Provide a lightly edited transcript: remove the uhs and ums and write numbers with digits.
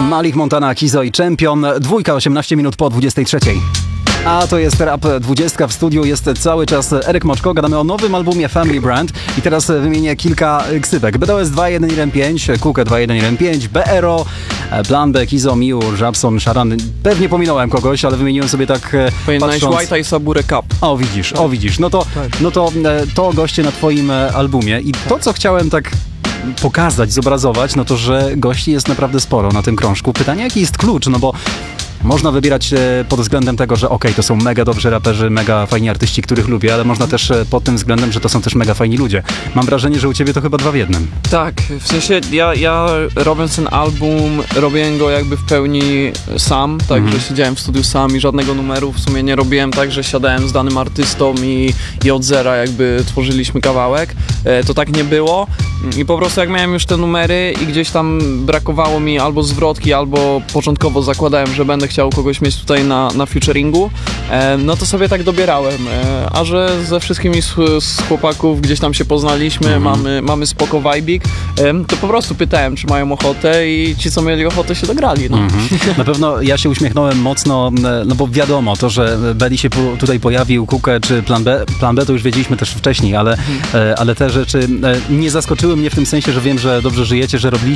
Malik Montana, Kizo i Champion. 18 minut po 23. A to jest Rap 20. W studiu jest cały czas Eryk Moczko. Gadamy o nowym albumie Family Brand. I teraz wymienię kilka ksywek. BDOS 2.1.1.5, Kukę 2.1.1.5, BRO, Plan B, Kizo, Miu, Żabson, Sharan. Pewnie pominąłem kogoś, ale wymieniłem sobie tak Powinieneś patrząc... White'a i Saburę Cup. O widzisz. To goście na twoim albumie. I to, co chciałem tak pokazać, zobrazować, no to, że gości jest naprawdę sporo na tym krążku. Pytanie, jaki jest klucz, no bo można wybierać pod względem tego, że to są mega dobrzy raperzy, mega fajni artyści, których lubię, ale można też pod tym względem, że to są też mega fajni ludzie. Mam wrażenie, że u ciebie to chyba 2 w 1. Tak, w sensie ja robiąc ten album, robiłem go jakby w pełni sam, że siedziałem w studiu sam i żadnego numeru w sumie nie robiłem tak, że siadałem z danym artystą i od zera jakby tworzyliśmy kawałek. To tak nie było i po prostu jak miałem już te numery i gdzieś tam brakowało mi albo zwrotki, albo początkowo zakładałem, że będę chciał kogoś mieć tutaj na featuringu, no to sobie tak dobierałem, a że ze wszystkimi z chłopaków gdzieś tam się poznaliśmy, mamy spoko vibik, to po prostu pytałem, czy mają ochotę i ci, co mieli ochotę, się dograli. No. Na pewno ja się uśmiechnąłem mocno, no bo wiadomo, to, że Belly się tutaj pojawił, Kukę czy Plan B to już wiedzieliśmy też wcześniej, ale te rzeczy nie zaskoczyły mnie w tym sensie, że wiem, że dobrze żyjecie, że robiliście